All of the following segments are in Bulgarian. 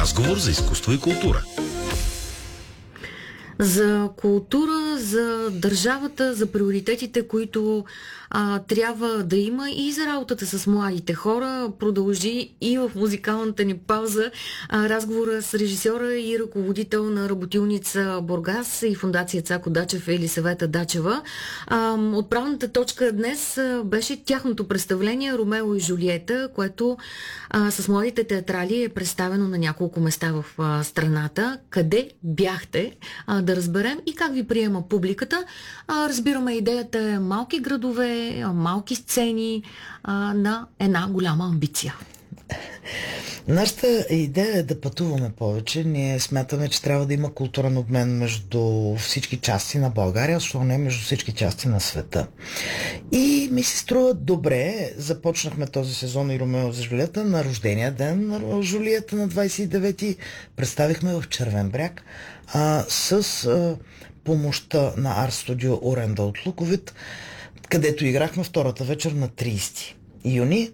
Разговор за изкуство и култура. За култура, за държавата, за приоритетите, които трябва да има и за работата с младите хора. Продължи и в музикалната ни пауза разговора с режисьора и ръководител на работилница Бургас и фондация Цако Дачев Елисавета Дачева. Отправната точка днес беше тяхното представление Ромео и Жулиета, което с младите театрали е представено на няколко места в страната. Къде бяхте? Да разберем и как ви приема публиката. Разбираме, идеята е малки градове, малки сцени на една голяма амбиция. Нашата идея е да пътуваме повече. Ние смятаме, че трябва да има културен обмен между всички части на България, защото не между всички части на света. И ми се струва добре. Започнахме този сезон и Ромео за Жулиета на рождения ден на Жулиета на 29-ти. Представихме в Червен бряг с помощта на Арт Студио Оренда от Луковит, където играхме втората вечер на 30 юни.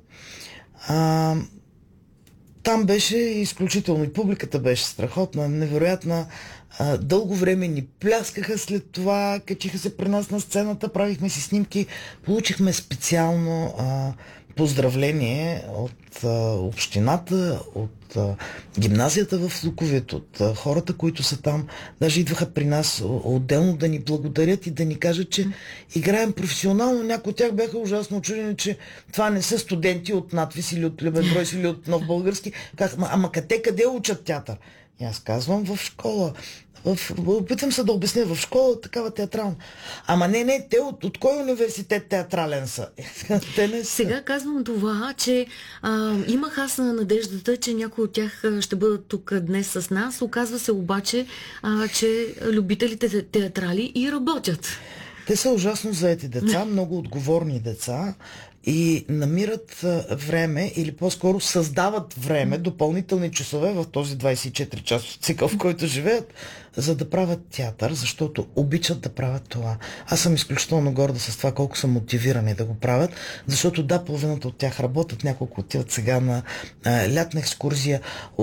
Там беше изключително и публиката беше страхотна, невероятна. Дълго време ни пляскаха след това, качиха се при нас на сцената, правихме си снимки, получихме специално поздравление от общината, от гимназията в Луковит, от хората, които са там. Даже идваха при нас отделно да ни благодарят и да ни кажат, че играем професионално. Някои от тях бяха ужасно очудени, че това не са студенти от надвис или от Любен Бройс или от Нов български. Ама къде учат театър? И аз казвам в школа. Опитвам се да обясня, в школа такава театрална. Ама не, те от кой университет театрален са? Те не са. Сега казвам това, че имах аз на надеждата, че някои от тях ще бъдат тук днес с нас. Оказва се обаче, че любителите театрали и работят. Те са ужасно заети деца, много отговорни деца и намират време, или по-скоро създават време, допълнителни часове в този 24-часов цикъл, в който живеят, за да правят театър, защото обичат да правят това. Аз съм изключително горда с това колко са мотивирани да го правят, защото да, половината от тях работят, няколко отиват сега на лятна екскурзия.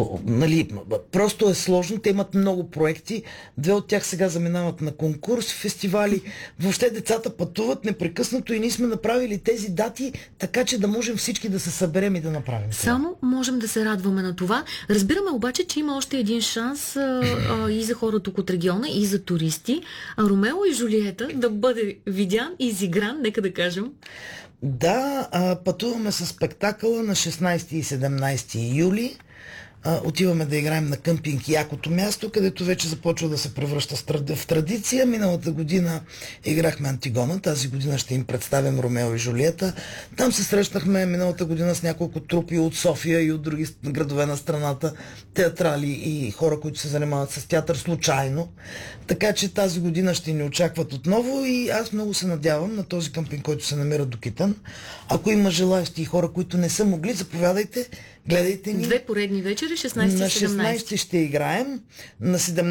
Просто е сложно, те имат много проекти, 2 от тях сега заминават на конкурс, фестивали. Въобще децата пътуват непрекъснато и ние сме направили тези дати, така че да можем всички да се съберем и да направим това. Само можем да се радваме на това. Разбираме обаче, че има още един шанс и за хората тук от региона, и за туристи. Ромео и Жулиета да бъде видян и изигран, нека да кажем. Да, пътуваме с спектакъла на 16 и 17 юли. Отиваме да играем на къмпинг Якото място, където вече започва да се превръща в традиция. Миналата година играхме Антигона, тази година ще им представим Ромео и Жулиета. Там се срещнахме миналата година с няколко трупи от София и от други градове на страната, театрали и хора, които се занимават с театър случайно. Така че тази година ще ни очакват отново и аз много се надявам на този къмпинг, който се намира до Китън. Ако има желаещи и хора, които не са могли, заповядайте, гледайте ни. 2 поредни вечери, 16 и 17. На 16 ще играем, на 17